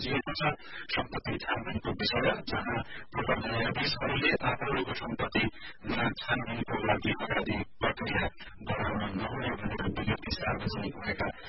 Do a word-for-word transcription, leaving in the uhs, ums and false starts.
दिएको छ सम्पत्ति छानबिनको विषय जहाँ पूर्व न्यायाधीशहरूले आफूहरूको सम्पत्ति छानबिनको लागि अगाडि प्रक्रिया गराउन नहुने भनेर विज्ञप्ति सार्वजनिक भएका